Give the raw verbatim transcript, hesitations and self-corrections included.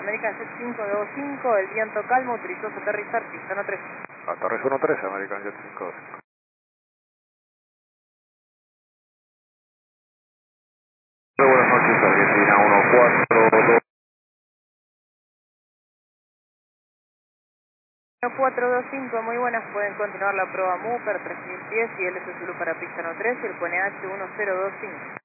American Jet cinco dos cinco, el viento calmo, autorizó su aterrizar, pista uno tres. Aterriza uno tres, American Jet cinco dos cinco. Buenas noches, Argentina uno cuatro dos. uno cuatro dos cinco, muy buenas, pueden continuar la prueba Mooper tres mil pies y L S Zulu para pista uno tres y el P N H uno cero dos cinco.